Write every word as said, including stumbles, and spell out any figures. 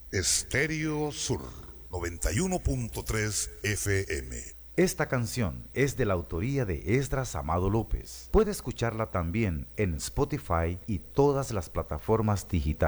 Estéreo Sur noventa y uno punto tres F M. Esta canción es de la autoría de Esdras Amado López. Puede escucharla también en Spotify y todas las plataformas digitales.